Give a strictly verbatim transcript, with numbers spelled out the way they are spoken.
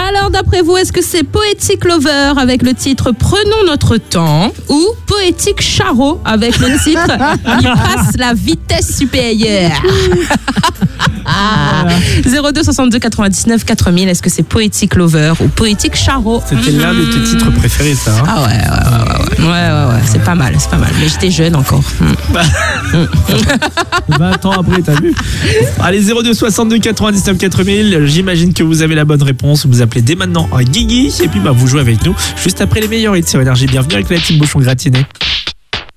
Alors, d'après vous, est-ce que c'est Poetic Lover avec le titre Prenons notre temps ou Poetic Charo avec le titre Il passe la vitesse supérieure? Ah. zéro deux soixante-deux quatre-vingt-dix-neuf quatre mille, est-ce que c'est Poetic Lover ou Poetic Charo? C'était l'un de tes titres préférés, ça. Hein ah ouais, ouais, ouais, ouais, ouais, ouais, ouais, c'est pas mal, c'est pas mal. Mais j'étais jeune encore. vingt ans après, t'as vu? Allez, zéro deux soixante-deux quatre-vingt-dix-neuf quatre mille, j'imagine que vous avez la bonne réponse. Vous appelez dès maintenant à Guigui et puis bah, vous jouez avec nous juste après les meilleurs hits sur Énergie. Bienvenue avec la team Bouchon Gratiné.